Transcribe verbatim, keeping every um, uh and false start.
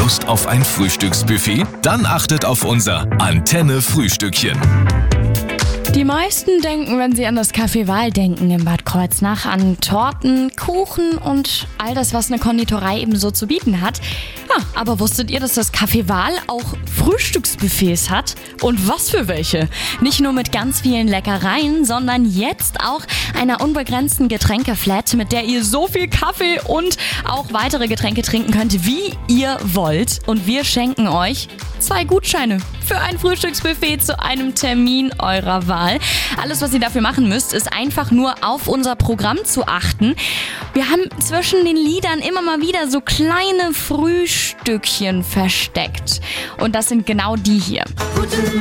Lust auf ein Frühstücksbuffet? Dann achtet auf unser Antenne-Frühstückchen. Die meisten denken, wenn sie an das Café Wahl denken in Bad Kreuznach, an Torten, Kuchen und all das, was eine Konditorei eben so zu bieten hat. Ja, aber wusstet ihr, dass das Café Wahl auch Frühstücksbuffets hat? Und was für welche? Nicht nur mit ganz vielen Leckereien, sondern jetzt auch einer unbegrenzten Getränkeflat, mit der ihr so viel Kaffee und auch weitere Getränke trinken könnt, wie ihr wollt. Und wir schenken euch zwei Gutscheine für ein Frühstücksbuffet zu einem Termin eurer Wahl. Alles, was ihr dafür machen müsst, ist einfach nur auf unser Programm zu achten. Wir haben zwischen den Liedern immer mal wieder so kleine Frühstückchen versteckt. Und das sind genau die hier. Guten